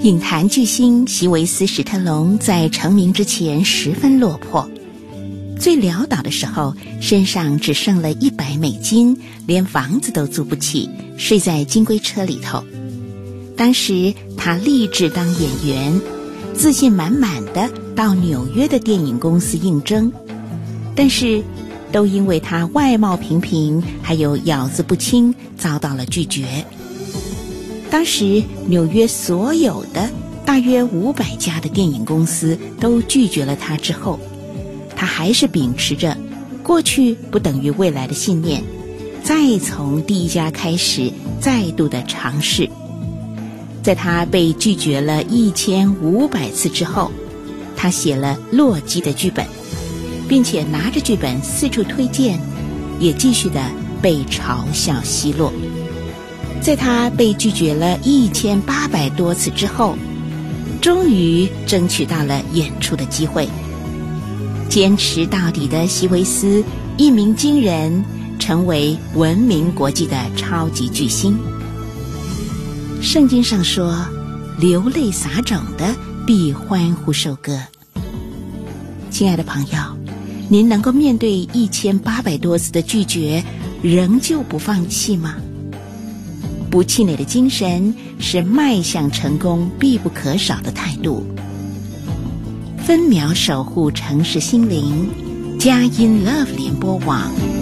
影坛巨星席维斯·史特龙在成名之前十分落魄，最潦倒的时候身上只剩了$100，连房子都租不起，睡在金龟车里头。当时他立志当演员，自信满满的到纽约的电影公司应征，但是都因为他外貌平平还有咬字不清遭到了拒绝。当时纽约所有的大约500家的电影公司都拒绝了他之后，他还是秉持着过去不等于未来的信念，再从第一家开始再度的尝试。在他被拒绝了1500次之后，他写了《洛基》的剧本，并且拿着剧本四处推荐，也继续的被嘲笑奚落。在他被拒绝了1800多次之后，终于争取到了演出的机会。坚持到底的席维斯一鸣惊人，成为闻名国际的超级巨星。圣经上说，流泪撒种的必欢呼收割。亲爱的朋友，您能够面对1800多次的拒绝，仍旧不放弃吗？不气馁的精神是迈向成功必不可少的态度。分秒守护城市心灵，佳音 Love 联播网。